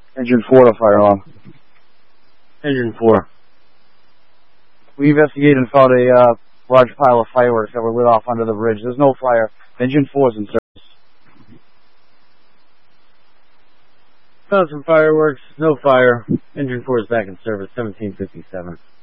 Engine 4 to fire alarm. Engine 4. We investigated and found a large pile of fireworks that were lit off under the bridge. There's no fire. Engine 4's in service. Found some fireworks, no fire. Engine 4 is back in service, 1757.